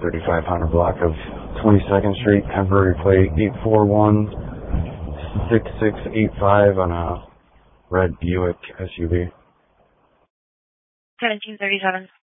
35 Honda block of 22nd Street, temporary plate 841-6685 on a red Buick SUV. 1737.